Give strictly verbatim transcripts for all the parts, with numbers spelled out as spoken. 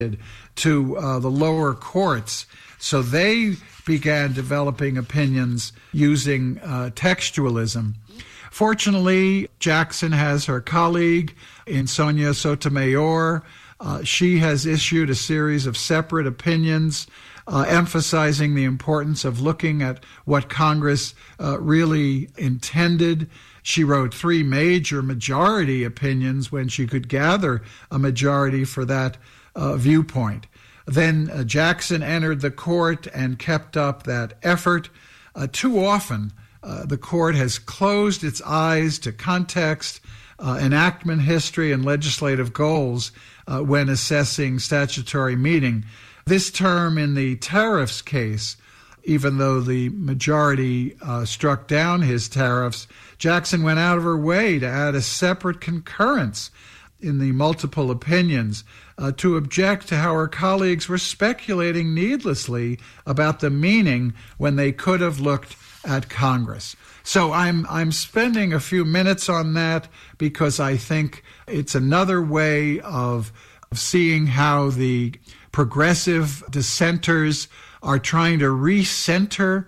to uh, the lower courts. So they began developing opinions using uh, textualism. Fortunately, Jackson has her colleague in Sonia Sotomayor. Uh, she has issued a series of separate opinions uh, emphasizing the importance of looking at what Congress uh, really intended. She wrote three major majority opinions when she could gather a majority for that uh, viewpoint. Then uh, Jackson entered the court and kept up that effort. Uh, too often, uh, the court has closed its eyes to context, uh, enactment history, and legislative goals uh, when assessing statutory meaning. This term in the tariffs case, even though the majority uh, struck down his tariffs, Jackson went out of her way to add a separate concurrence in the multiple opinions uh, to object to how her colleagues were speculating needlessly about the meaning when they could have looked at Congress. So I'm I'm spending a few minutes on that because I think it's another way of, of seeing how the progressive dissenters are trying to recenter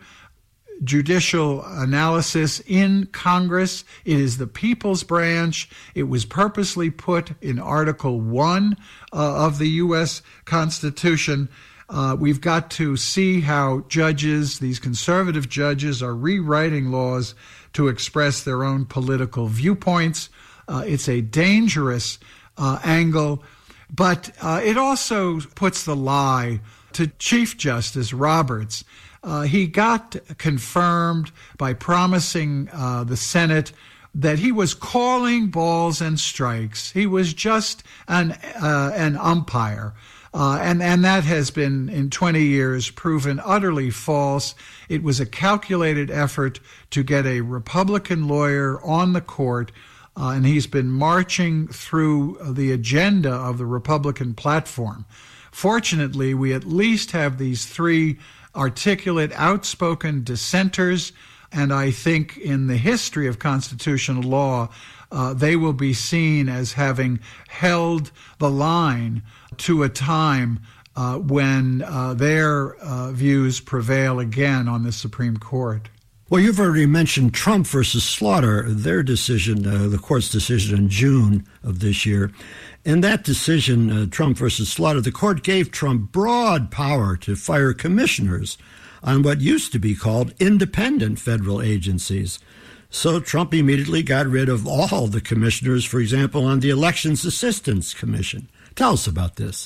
judicial analysis in Congress. It is the people's branch. It was purposely put in Article one uh, of the U S Constitution. Uh, we've got to see how judges, these conservative judges, are rewriting laws to express their own political viewpoints. Uh, it's a dangerous uh, angle, but uh, it also puts the lie to Chief Justice Roberts. Uh, he got confirmed by promising uh, the Senate that he was calling balls and strikes. He was just an uh, an umpire. Uh, and, and that has been, in twenty years, proven utterly false. It was a calculated effort to get a Republican lawyer on the court, uh, and he's been marching through the agenda of the Republican platform. Fortunately, we at least have these three articulate, outspoken dissenters, and I think in the history of constitutional law, uh, they will be seen as having held the line to a time uh, when uh, their uh, views prevail again on the Supreme Court. Well, you've already mentioned Trump versus Slaughter, their decision, uh, the court's decision in June of this year. In that decision, uh, Trump versus Slaughter, the court gave Trump broad power to fire commissioners on what used to be called independent federal agencies. So Trump immediately got rid of all the commissioners, for example, on the Elections Assistance Commission. Tell us about this.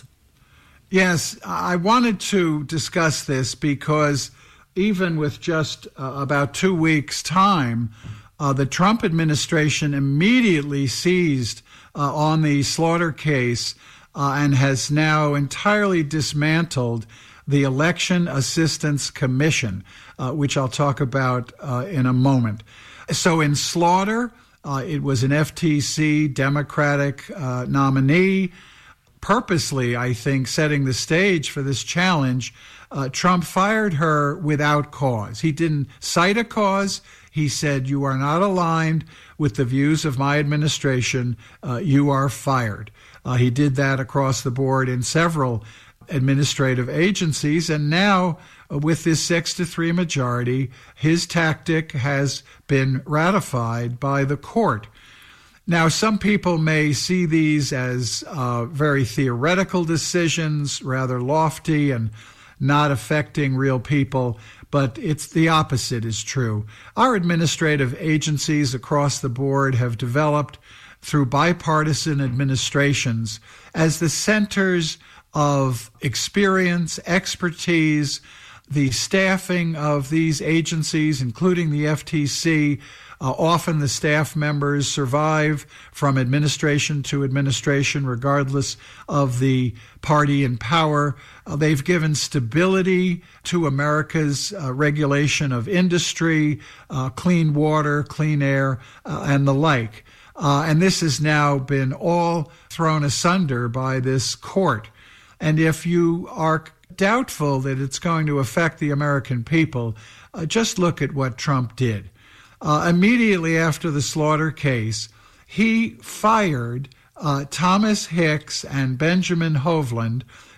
Yes, I wanted to discuss this because even with just uh, about two weeks' time, uh, the Trump administration immediately seized uh, on the Slaughter case uh, and has now entirely dismantled the Election Assistance Commission, uh, which I'll talk about uh, in a moment. So in Slaughter, uh, it was an F T C Democratic uh, nominee, purposely, I think, setting the stage for this challenge. Uh, Trump fired her without cause. He didn't cite a cause. He said, "You are not aligned with the views of my administration. Uh, you are fired." Uh, he did that across the board in several administrative agencies, and now uh, with this six to three majority, his tactic has been ratified by the court. Now, some people may see these as uh, very theoretical decisions, rather lofty and not affecting real people, but it's the opposite is true. Our administrative agencies across the board have developed through bipartisan administrations as the centers of experience, expertise. The staffing of these agencies, including the F T C, uh, often the staff members survive from administration to administration, regardless of the party in power. Uh, they've given stability to America's uh, regulation of industry, uh, clean water, clean air, uh, and the like. Uh, and this has now been all thrown asunder by this court. And if you are doubtful that it's going to affect the American people, uh, just look at what Trump did. Uh, immediately after the Slaughter case, he fired uh, Thomas Hicks and Benjamin Hovland,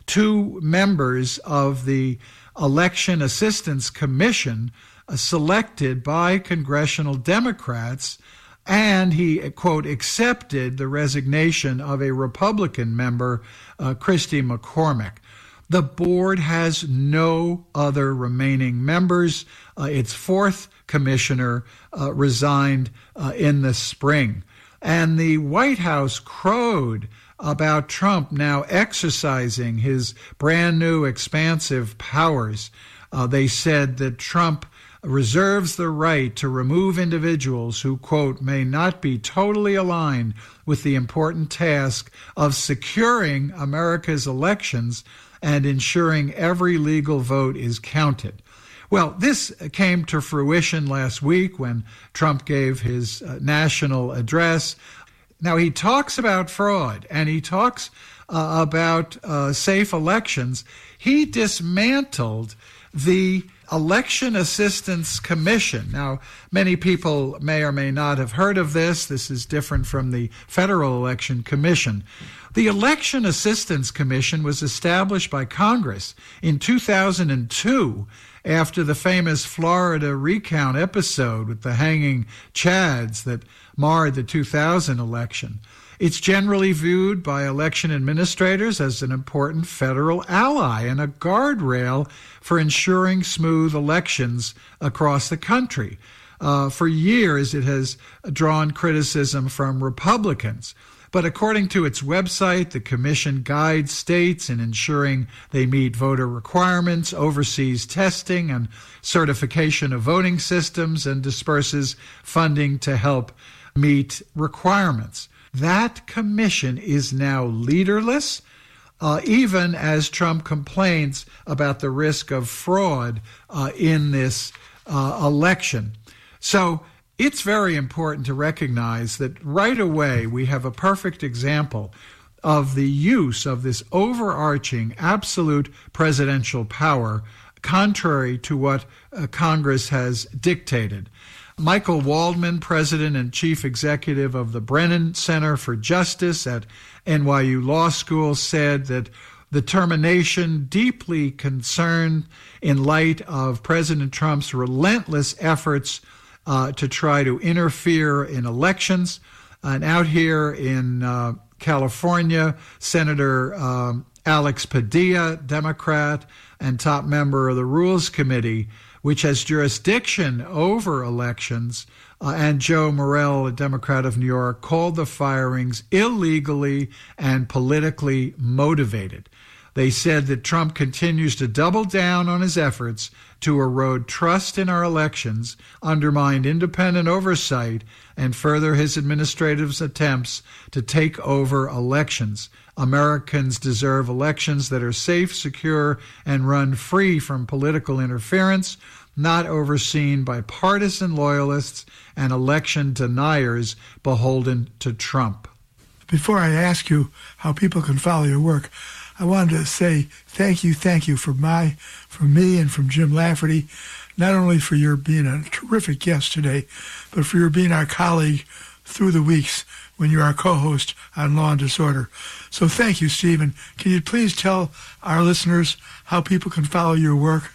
two members of the Election Assistance Commission uh, selected by congressional Democrats, and he, quote, accepted the resignation of a Republican member, uh, Christy McCormick. The board has no other remaining members. Uh, its fourth commissioner uh, resigned uh, in the spring. And the White House crowed about Trump now exercising his brand new expansive powers. Uh, they said that Trump reserves the right to remove individuals who, quote, may not be totally aligned with the important task of securing America's elections and ensuring every legal vote is counted. Well, this came to fruition last week when Trump gave his uh, national address. Now, he talks about fraud and he talks uh, about uh, safe elections. He dismantled the Election Assistance Commission. Now, many people may or may not have heard of this. This is different from the Federal Election Commission. The Election Assistance Commission was established by Congress in two thousand two after the famous Florida recount episode with the hanging chads that marred the two thousand election. It's generally viewed by election administrators as an important federal ally and a guardrail for ensuring smooth elections across the country. Uh, for years, it has drawn criticism from Republicans. But according to its website, the commission guides states in ensuring they meet voter requirements, oversees testing and certification of voting systems, and disperses funding to help meet requirements. That commission is now leaderless, uh, even as Trump complains about the risk of fraud uh, in this uh, election. So it's very important to recognize that right away we have a perfect example of the use of this overarching absolute presidential power contrary to what uh, Congress has dictated. Michael Waldman, president and chief executive of the Brennan Center for Justice at N Y U Law School, said that the termination deeply concerned in light of President Trump's relentless efforts uh, to try to interfere in elections. And out here in uh, California, Senator um, Alex Padilla, Democrat, and top member of the Rules Committee, which has jurisdiction over elections, uh, and Joe Morell, a Democrat of New York, called the firings illegally and politically motivated. They said that Trump continues to double down on his efforts to erode trust in our elections, undermine independent oversight, and further his administrative attempts to take over elections. Americans deserve elections that are safe, secure, and run free from political interference, not overseen by partisan loyalists and election deniers beholden to Trump. Before I ask you how people can follow your work, I wanted to say thank you, thank you from my, from me and from Jim Lafferty, not only for your being a terrific guest today, but for your being our colleague through the weeks when you're our co-host on Law and Disorder. So thank you, Stephen. Can you please tell our listeners how people can follow your work?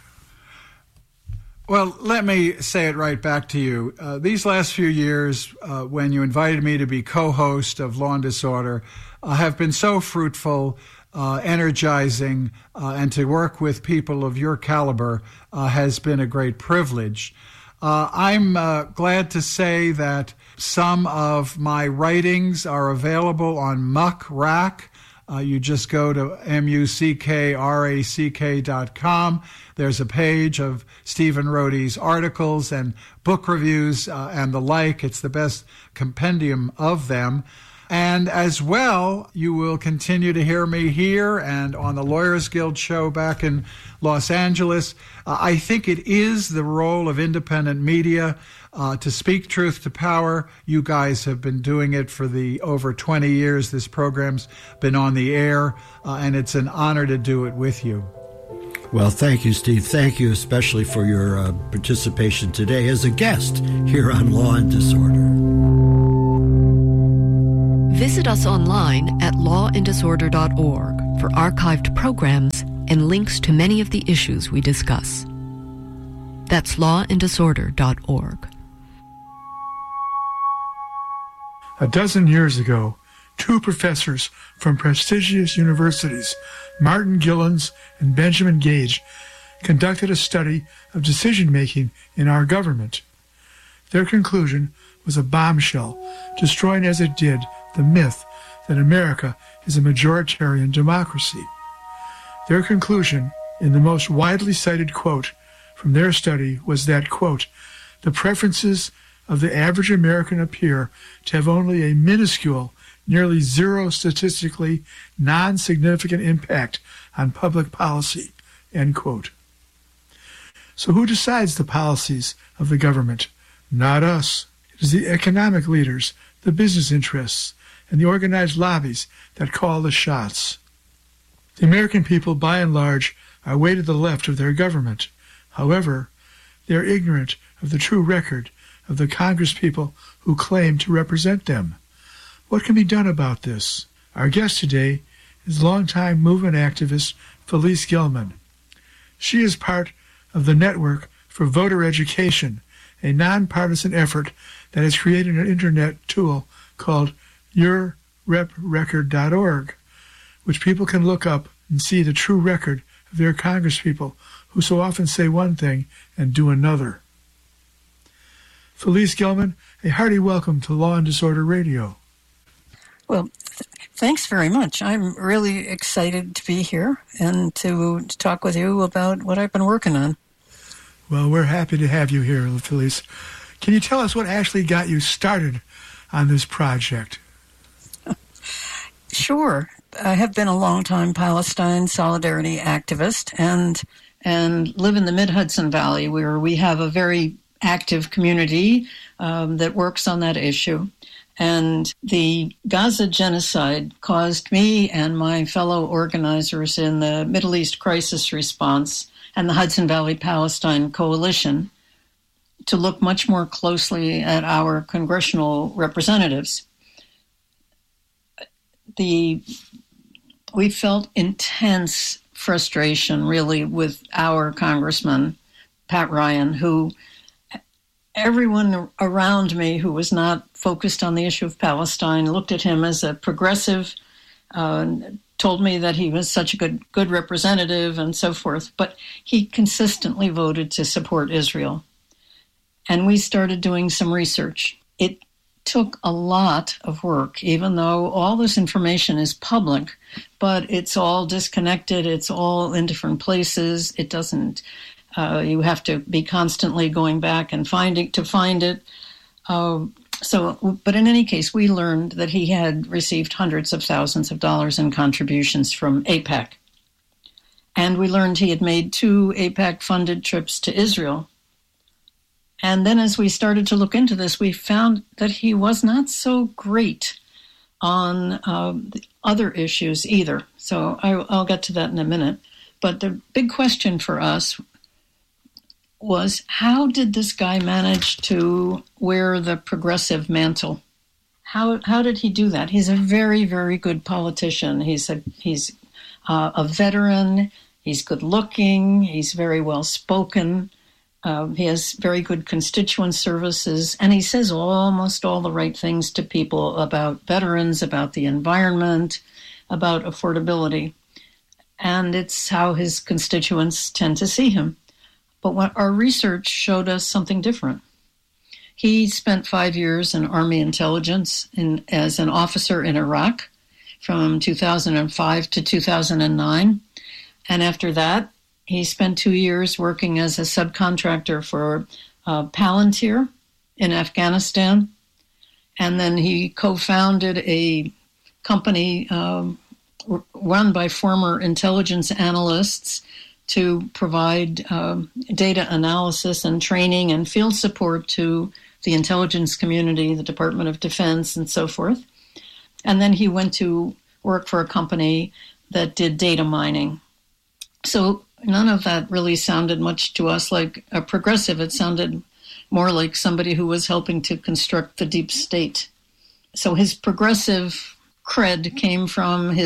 Well, let me say it right back to you. Uh, these last few years, uh, when you invited me to be co-host of Law and Disorder, uh, have been so fruitful, uh, energizing, uh, and to work with people of your caliber uh, has been a great privilege. Uh, I'm uh, glad to say that some of my writings are available on Muck Rack. Uh, you just go to M U C K R A C K dot com. There's a page of Stephen Rohde's articles and book reviews uh, and the like. It's the best compendium of them. And as well, you will continue to hear me here and on the Lawyers Guild show back in Los Angeles. Uh, I think it is the role of independent media uh, to speak truth to power. You guys have been doing it for the over twenty years this program's been on the air, uh, and it's an honor to do it with you. Well, thank you, Steve. Thank you especially for your uh, participation today as a guest here on Law and Disorder. Visit us online at law and disorder dot org for for archived programs and links to many of the issues we discuss. That's law and disorder dot org. A dozen years ago, two professors from prestigious universities, Martin Gilens and Benjamin Gage, conducted a study of decision-making in our government. Their conclusion was a bombshell, destroying as it did the myth that America is a majoritarian democracy. Their conclusion, in the most widely cited quote from their study, was that, quote, the preferences of the average American appear to have only a minuscule, nearly zero statistically non-significant impact on public policy, end quote. So who decides the policies of the government? Not us. It is the economic leaders, the business interests, and the organized lobbies that call the shots. The American people, by and large, are way to the left of their government. However, they are ignorant of the true record of the congresspeople who claim to represent them. What can be done about this? Our guest today is longtime movement activist Felice Gilman. She is part of the Network for Voter Education, a nonpartisan effort that has created an internet tool called your rep record dot org, which people can look up and see the true record of their congresspeople who so often say one thing and do another. Felice Gilman, a hearty welcome to Law and Disorder Radio. Well, th- thanks very much. I'm really excited to be here and to, to talk with you about what I've been working on. Well, we're happy to have you here, Felice. Can you tell us what actually got you started on this project? Sure. I have been a long-time Palestine solidarity activist and and live in the Mid-Hudson Valley, where we have a very active community um, that works on that issue. And the Gaza genocide caused me and my fellow organizers in the Middle East Crisis Response and the Hudson Valley Palestine Coalition to look much more closely at our congressional representatives. The we felt intense frustration, really, with our Congressman, Pat Ryan, who everyone around me who was not focused on the issue of Palestine looked at him as a progressive, uh, told me that he was such a good, good representative and so forth, but he consistently voted to support Israel. And we started doing some research. It took a lot of work, even though all this information is public, but it's all disconnected. It's all in different places. It doesn't, uh, you have to be constantly going back and finding to find it. Uh, so, but in any case, we learned that he had received hundreds of thousands of dollars in contributions from AIPAC. And we learned he had made two AIPAC-funded trips to Israel. And then as we started to look into this, we found that he was not so great on uh, the other issues either. So I, I'll get to that in a minute. But the big question for us was, how did this guy manage to wear the progressive mantle? How how did he do that? He's a very, very good politician. He's a, he's uh, a veteran. He's good looking. He's very well spoken. Uh, he has very good constituent services, and he says almost all the right things to people about veterans, about the environment, about affordability. And it's how his constituents tend to see him. But what our research showed us something different. He spent five years in Army intelligence in, as an officer in Iraq from two thousand five to two thousand nine. And after that, he spent two years working as a subcontractor for uh, Palantir in Afghanistan. And then he co-founded a company um, run by former intelligence analysts to provide uh, data analysis and training and field support to the intelligence community, the Department of Defense, and so forth. And then he went to work for a company that did data mining. So none of that really sounded much to us like a progressive. It sounded more like somebody who was helping to construct the deep state. So his progressive cred came from his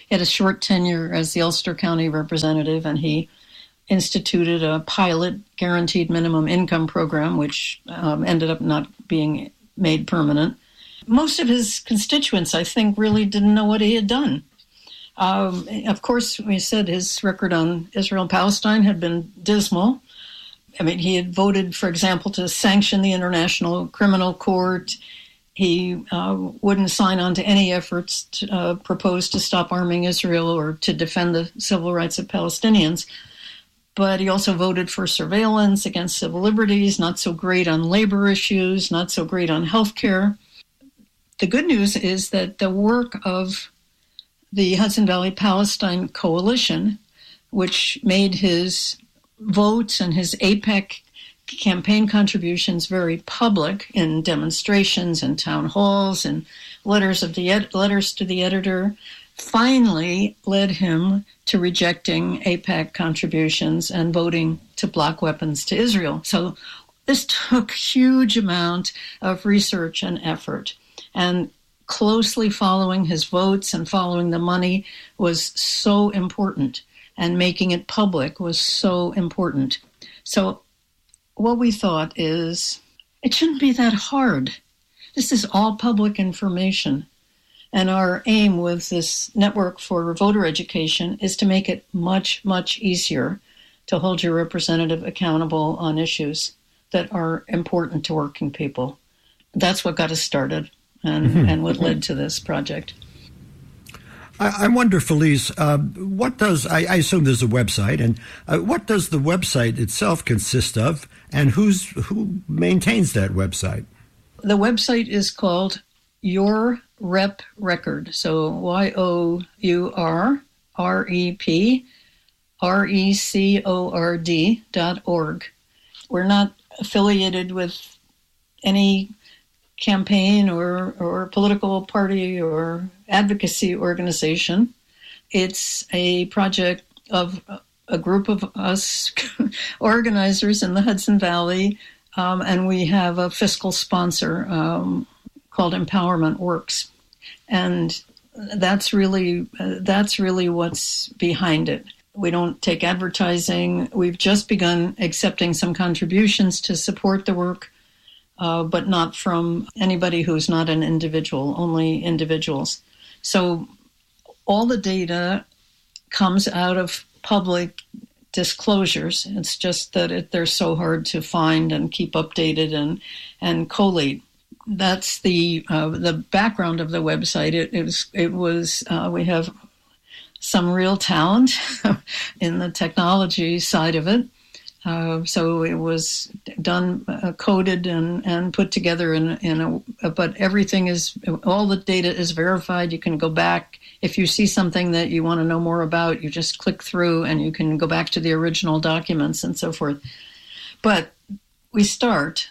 He had a short tenure as the Ulster County representative, and he instituted a pilot guaranteed minimum income program, which um, ended up not being made permanent. Most of his constituents, I think, really didn't know what he had done. Um, of course, we said his record on Israel-Palestine had been dismal. I mean, he had voted, for example, to sanction the International Criminal Court. He uh, wouldn't sign on to any efforts to, uh, proposed to stop arming Israel or to defend the civil rights of Palestinians. But he also voted for surveillance against civil liberties, not so great on labor issues, not so great on health care. The good news is that the work of the Hudson Valley Palestine Coalition, which made his votes and his AIPAC campaign contributions very public in demonstrations and town halls and letters of the ed- letters to the editor, finally led him to rejecting AIPAC contributions and voting to block weapons to Israel. So this took huge amount of research and effort, and closely following his votes and following the money was so important, and making it public was so important. So what we thought is, it shouldn't be that hard. This is all public information. And our aim with this Network for Voter Education is to make it much, much easier to hold your representative accountable on issues that are important to working people. That's what got us started and, mm-hmm. and what led to this project. I, I wonder, Felice, uh, what does, I, I assume there's a website, and uh, what does the website itself consist of, and who's who maintains that website? The website is called Your Rep Record, so Y O U R R E P R E C O R D dot org. We're not affiliated with any campaign or, or political party or advocacy organization. It's a project of a group of us organizers in the Hudson Valley, um, and we have a fiscal sponsor um, called Empowerment Works, and that's really uh, that's really what's behind it. We don't take advertising. We've just begun accepting some contributions to support the work, uh, but not from anybody who's not an individual, only individuals. So all the data comes out of public disclosures. It's just that it, they're so hard to find and keep updated and, and collate. That's the uh, the background of the website. It, it was, it was uh, we have some real talent in the technology side of it. Uh, so it was done, uh, coded and, and put together in, in a, but everything is, all the data is verified. You can go back. If you see something that you want to know more about, you just click through and you can go back to the original documents and so forth. But we start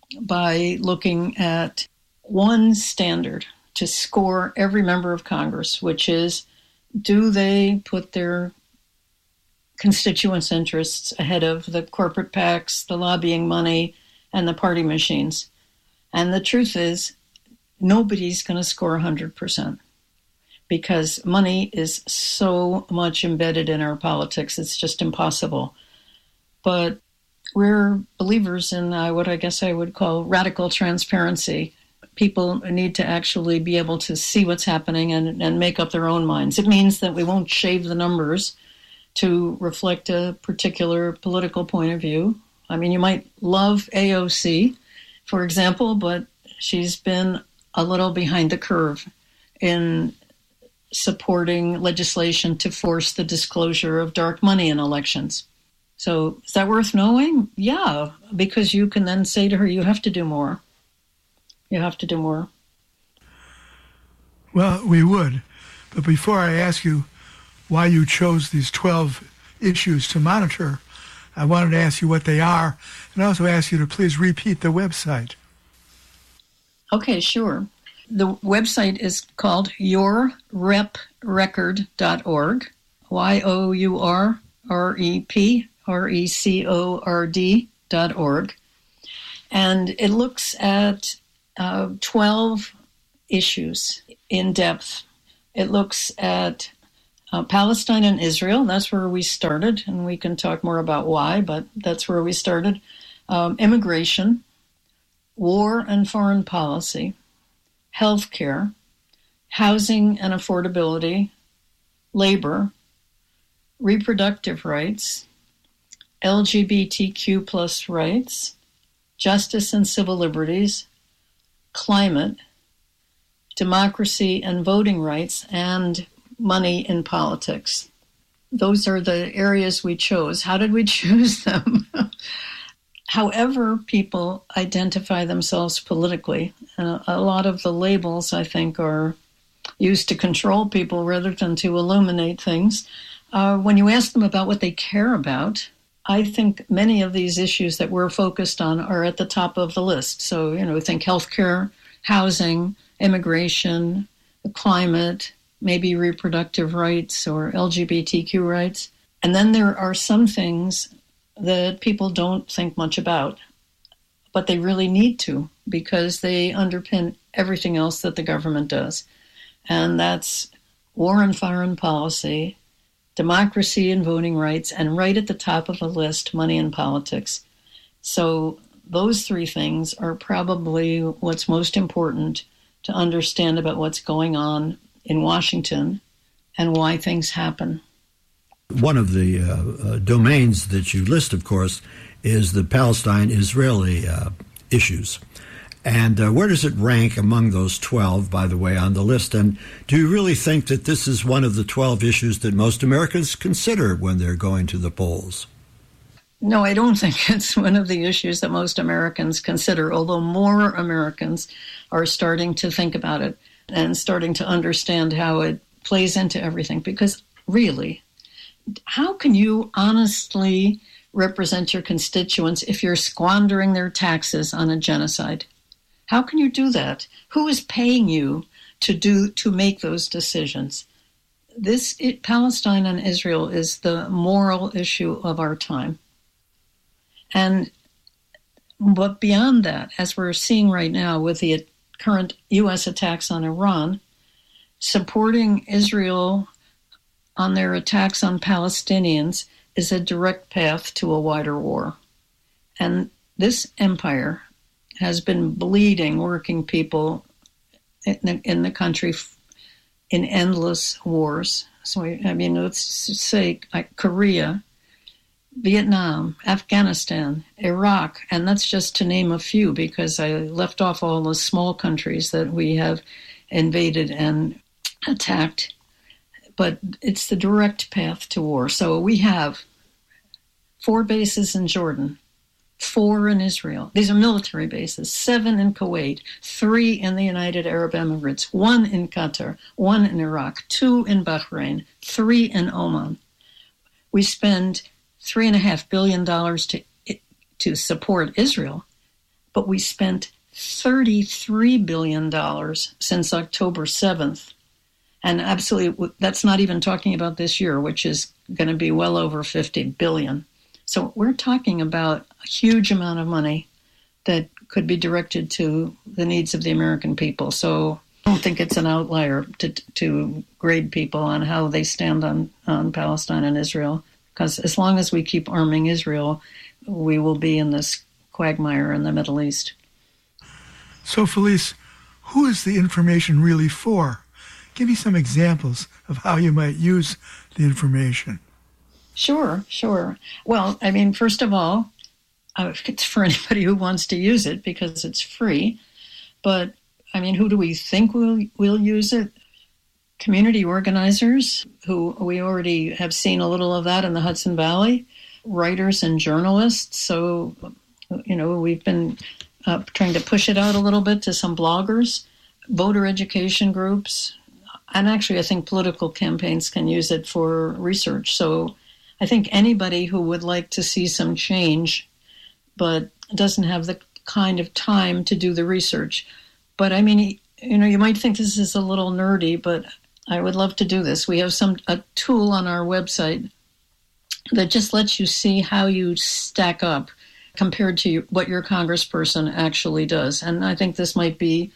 by looking at one standard to score every member of Congress, which is, do they put their constituents' interests ahead of the corporate PACs, the lobbying money, and the party machines? And the truth is, nobody's going to score one hundred percent because money is so much embedded in our politics. It's just impossible. But we're believers in uh, what I guess I would call radical transparency. People need to actually be able to see what's happening and, and make up their own minds. It means that we won't shave the numbers to reflect a particular political point of view. I mean, you might love A O C, for example, but she's been a little behind the curve in supporting legislation to force the disclosure of dark money in elections. So is that worth knowing? Yeah, because you can then say to her, you have to do more. You have to do more. Well, we would. But before I ask you why you chose these twelve issues to monitor, I wanted to ask you what they are, and also ask you to please repeat the website. Okay, sure. The website is called your rep record dot org, Y O U R R E P R E C O R D dot org. And it looks at uh, twelve issues in depth. It looks at Uh, Palestine and Israel, that's where we started, and we can talk more about why, but that's where we started. Um, immigration, war and foreign policy, healthcare, housing and affordability, labor, reproductive rights, L G B T Q plus rights, justice and civil liberties, climate, democracy and voting rights, and money in politics. Those are the areas we chose. How did we choose them? However people identify themselves politically, uh, a lot of the labels, I think, are used to control people rather than to illuminate things. Uh, when you ask them about what they care about, I think many of these issues that we're focused on are at the top of the list. So, you know, think healthcare, housing, immigration, the climate, maybe reproductive rights or L G B T Q rights. And then there are some things that people don't think much about, but they really need to because they underpin everything else that the government does. And that's war and foreign policy, democracy and voting rights, and right at the top of the list, money and politics. So those three things are probably what's most important to understand about what's going on in Washington and why things happen. One of the uh, uh, domains that you list, of course, is the Palestine-Israeli uh, issues. And uh, where does it rank among those twelve, by the way, on the list? And do you really think that this is one of the twelve issues that most Americans consider when they're going to the polls? No, I don't think it's one of the issues that most Americans consider, although more Americans are starting to think about it and starting to understand how it plays into everything. Because really, how can you honestly represent your constituents if you're squandering their taxes on a genocide? How can you do that? Who is paying you to do to make those decisions? This it, Palestine and Israel is the moral issue of our time. And but beyond that, as we're seeing right now with the current U S attacks on Iran, supporting Israel on their attacks on Palestinians is a direct path to a wider war. And this empire has been bleeding working people in the, in the country in endless wars. So, I mean, let's say like Korea, Vietnam, Afghanistan, Iraq, and that's just to name a few because I left off all the small countries that we have invaded and attacked. But it's the direct path to war. So we have four bases in Jordan, four in Israel. These are military bases, seven in Kuwait, three in the United Arab Emirates, one in Qatar, one in Iraq, two in Bahrain, three in Oman. We spend three and a half billion dollars to to support Israel, but we spent thirty-three billion dollars since October seventh. And absolutely, that's not even talking about this year, which is going to be well over fifty billion dollars. So we're talking about a huge amount of money that could be directed to the needs of the American people. So I don't think it's an outlier to to grade people on how they stand on, on Palestine and Israel. Because as long as we keep arming Israel, we will be in this quagmire in the Middle East. So, Felice, who is the information really for? Give me some examples of how you might use the information. Sure, sure. Well, I mean, first of all, uh, it's for anybody who wants to use it because it's free. But, I mean, who do we think will will use it? Community organizers, who we already have seen a little of that in the Hudson Valley, writers and journalists. So, you know, we've been uh, trying to push it out a little bit to some bloggers, voter education groups, and actually I think political campaigns can use it for research. So I think anybody who would like to see some change but doesn't have the kind of time to do the research. But I mean, you know, you might think this is a little nerdy, but I would love to do this. We have some a tool on our website that just lets you see how you stack up compared to what your congressperson actually does. And I think this might be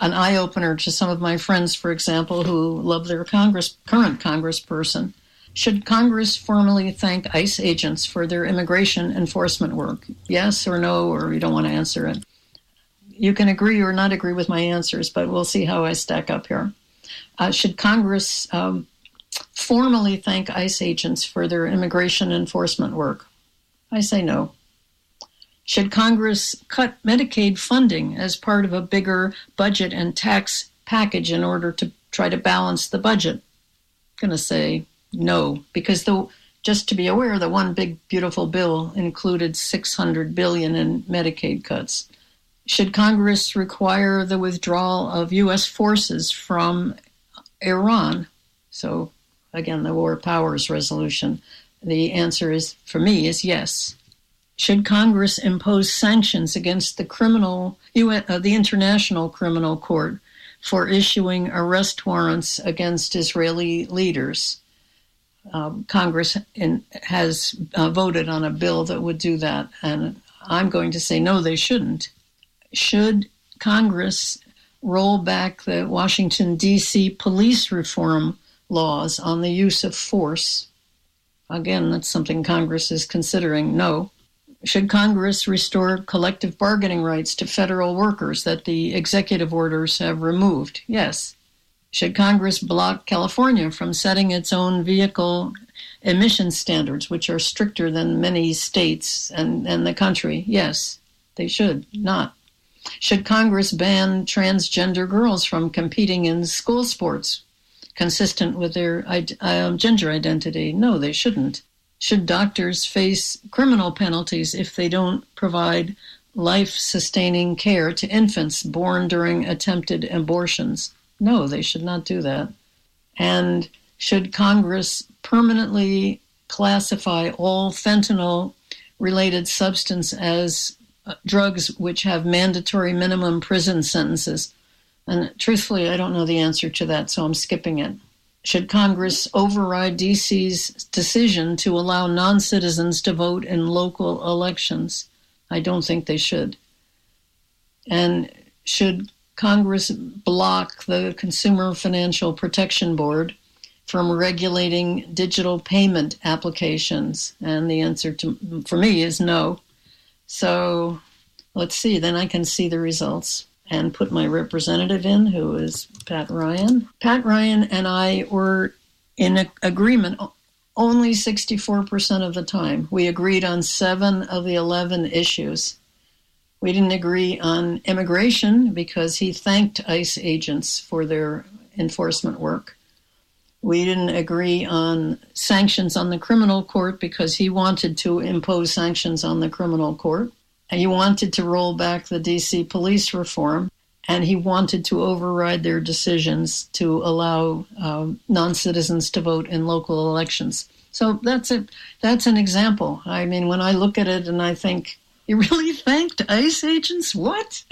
an eye-opener to some of my friends, for example, who love their Congress, current congressperson. Should Congress formally thank ICE agents for their immigration enforcement work? Yes or no, or you don't want to answer it. You can agree or not agree with my answers, but we'll see how I stack up here. Uh, should Congress um, formally thank ICE agents for their immigration enforcement work? I say no. Should Congress cut Medicaid funding as part of a bigger budget and tax package in order to try to balance the budget? I'm going to say no, because the, just to be aware, the one big beautiful bill included six hundred billion dollars in Medicaid cuts. Should Congress require the withdrawal of U S forces from Iran? So, again, the War Powers Resolution. The answer is, for me, is yes. Should Congress impose sanctions against the criminal, uh, the International Criminal Court for issuing arrest warrants against Israeli leaders? Um, Congress in, has uh, voted on a bill that would do that, and I'm going to say no, they shouldn't. Should Congress roll back the Washington, D C police reform laws on the use of force? Again, that's something Congress is considering. No. Should Congress restore collective bargaining rights to federal workers that the executive orders have removed? Yes. Should Congress block California from setting its own vehicle emission standards, which are stricter than many states and, and the country? Yes, they should not. Should Congress ban transgender girls from competing in school sports consistent with their uh, gender identity? No, they shouldn't. Should doctors face criminal penalties if they don't provide life-sustaining care to infants born during attempted abortions? No, they should not do that. And should Congress permanently classify all fentanyl-related substance as uh, drugs which have mandatory minimum prison sentences? And truthfully, I don't know the answer to that, so I'm skipping it. Should Congress override D C's decision to allow non-citizens to vote in local elections? I don't think they should. And should Congress block the Consumer Financial Protection Board from regulating digital payment applications? And the answer to, for me is no. So let's see, then I can see the results and put my representative in, who is Pat Ryan. Pat Ryan and I were in a, agreement only sixty-four percent of the time. We agreed on seven of the eleven issues. We didn't agree on immigration because he thanked ICE agents for their enforcement work. We didn't agree on sanctions on the criminal court because he wanted to impose sanctions on the criminal court. And he wanted to roll back the D C police reform, and he wanted to override their decisions to allow um, non-citizens to vote in local elections. So that's it. That's an example. I mean, when I look at it and I think, he really thanked ICE agents? What?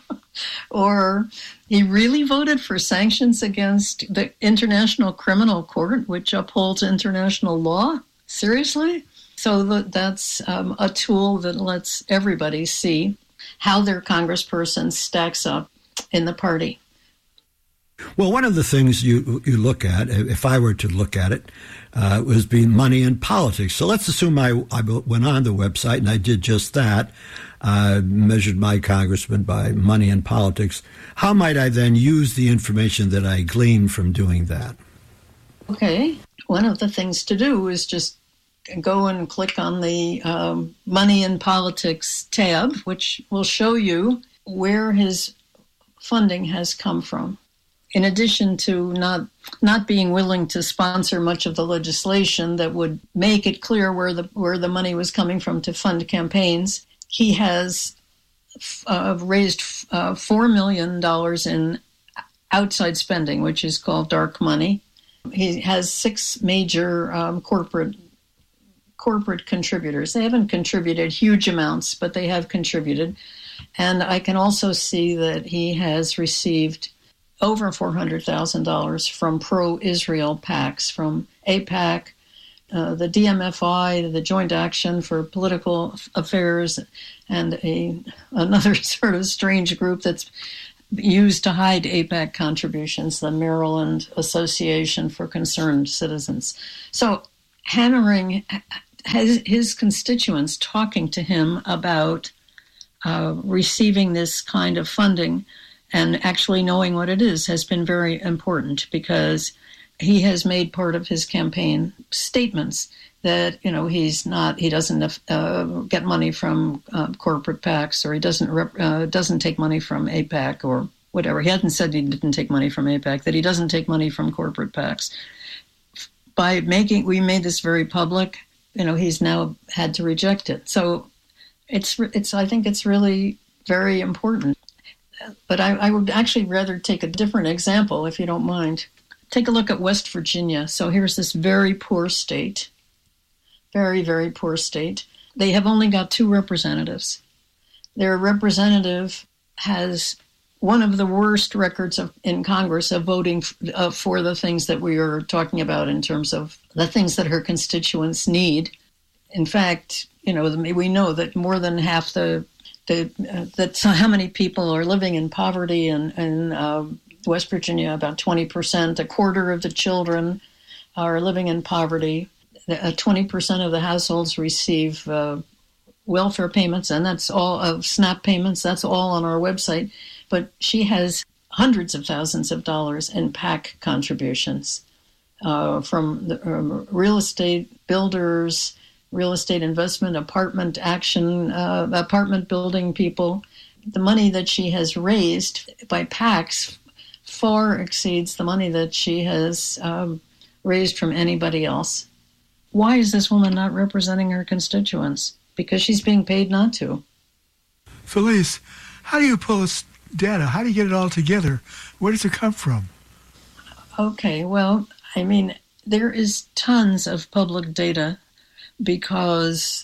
Or he really voted for sanctions against the International Criminal Court, which upholds international law? Seriously? So that's um, a tool that lets everybody see how their congressperson stacks up in the party. Well, one of the things you you look at, if I were to look at it, uh, was being money in politics. So let's assume I, I went on the website and I did just that, uh, measured my congressman by money in politics. How might I then use the information that I gleaned from doing that? Okay. One of the things to do is just go and click on the um, Money in Politics tab, which will show you where his funding has come from. In addition to not not being willing to sponsor much of the legislation that would make it clear where the where the money was coming from to fund campaigns, he has uh, raised uh, four million dollars in outside spending, which is called dark money. He has six major um, corporate corporate contributors. They haven't contributed huge amounts, but they have contributed. And I can also see that he has received over four hundred thousand dollars from pro-Israel PACs, from AIPAC, uh, the D M F I, the Joint Action for Political Affairs, and a another sort of strange group that's used to hide AIPAC contributions, the Maryland Association for Concerned Citizens. So hammering his, his constituents, talking to him about uh, receiving this kind of funding and actually knowing what it is has been very important, because he has made part of his campaign statements that, you know, he's not, he doesn't uh, get money from uh, corporate PACs, or he doesn't rep, uh, doesn't take money from AIPAC or whatever. He hadn't said he didn't take money from AIPAC, that he doesn't take money from corporate PACs. By making, we made this very public, you know, he's now had to reject it. So it's, it's, I think it's really very important. But I, I would actually rather take a different example, if you don't mind. Take a look at West Virginia. So here's this very poor state, very, very poor state. They have only got two representatives. Their representative has one of the worst records of, in Congress of voting f- uh, for the things that we are talking about in terms of the things that her constituents need. In fact, you know, we know that more than half the, the uh, that's how many people are living in poverty in, in uh, West Virginia, about twenty percent, a quarter of the children are living in poverty. Uh, twenty percent of the households receive uh, welfare payments, and that's all of SNAP payments. That's all on our website. But she has hundreds of thousands of dollars in PAC contributions uh, from the, um, real estate builders, real estate investment, apartment action, uh, apartment building people. The money that she has raised by PACs far exceeds the money that she has um, raised from anybody else. Why is this woman not representing her constituents? Because she's being paid not to. Felice, how do you pull this data? How do you get it all together? Where does it come from? Okay, well, I mean, there is tons of public data, because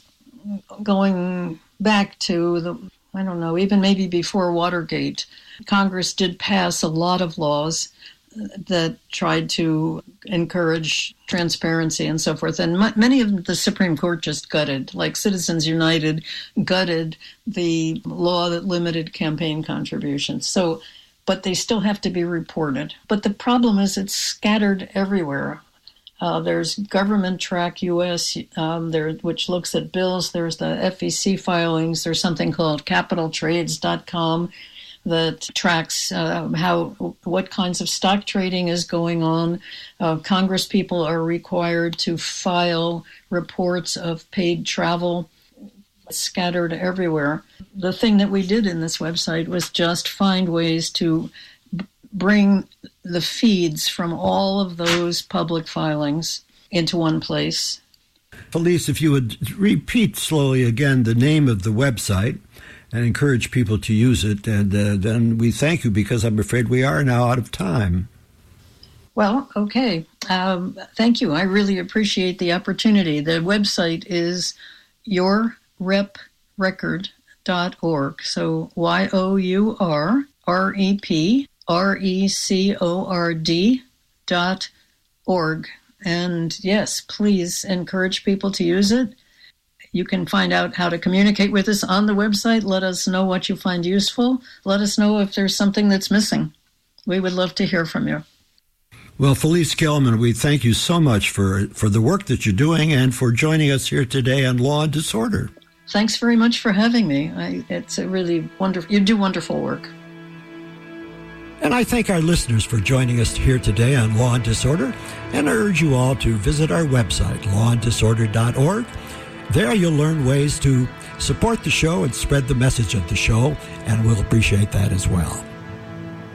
going back to the, I don't know, even maybe before Watergate, Congress did pass a lot of laws that tried to encourage transparency and so forth. And m- many of them the Supreme Court just gutted, like Citizens United gutted the law that limited campaign contributions. So, but they still have to be reported. But the problem is it's scattered everywhere. Uh, there's Government Track U S, um, there, which looks at bills. There's the F E C filings. There's something called capital trades dot com that tracks uh, how what kinds of stock trading is going on. Uh, Congress people are required to file reports of paid travel, scattered everywhere. The thing that we did in this website was just find ways to b- bring the feeds from all of those public filings into one place. Felice, if you would repeat slowly again the name of the website and encourage people to use it, and uh, then we thank you, because I'm afraid we are now out of time. Well, okay. Um, thank you. I really appreciate the opportunity. The website is your rep record dot org. So Y O U R R E P R E C O R D dot org. And yes, please encourage people to use it. You can find out how to communicate with us on the website. Let us know what you find useful. Let us know if there's something that's missing. We would love to hear from you. Well, Felice Kelman, we thank you so much for, for the work that you're doing and for joining us here today on Law and Disorder. Thanks very much for having me. I, it's a really wonderful, you do wonderful work. And I thank our listeners for joining us here today on Law and Disorder, and I urge you all to visit our website, law and disorder dot org. There you'll learn ways to support the show and spread the message of the show, and we'll appreciate that as well.